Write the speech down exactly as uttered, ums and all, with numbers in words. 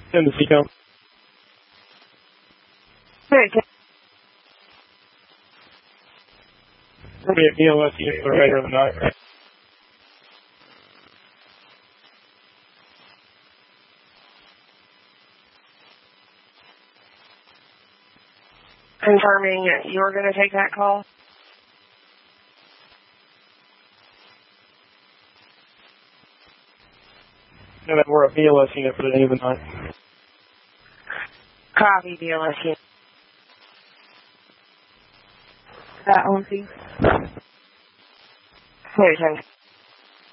In the Seacom. Hey, We'll be at B L S unit for later in the night. confirming you're going to take that call? No, that we're at B L S unit for the day of the night. Copy, B L S unit. That O C. Hey, ten.